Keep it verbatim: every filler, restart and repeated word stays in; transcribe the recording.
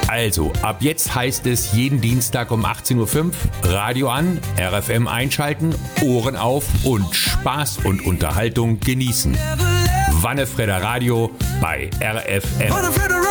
Also, ab jetzt heißt es jeden Dienstag um achtzehn Uhr fünf Radio an, R F M einschalten, Ohren auf und Spaß und Unterhaltung genießen. Wannefredder Radio bei R F M.